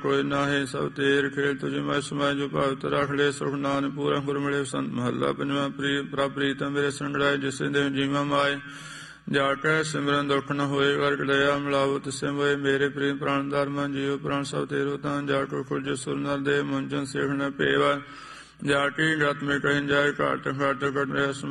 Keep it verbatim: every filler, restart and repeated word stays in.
कोई नाहे सब तेर खेल तुझ मैं समय जो भगत रख ले सुख नान पूरा गुर मिले संत महला पंजवा प्री प्रीतम मेरे संगड़ाए जिसे देव जीवा माए जाके सिमरन दुख न होए कर दया मिलाओ तिसे मोए मेरे प्रेम प्राण धर्म जीव प्राण सब तेरो तान जाको खुज सुर नर देव मुंजन सेख न पेवा जाकी गत में कहीं जाए काट घाट कट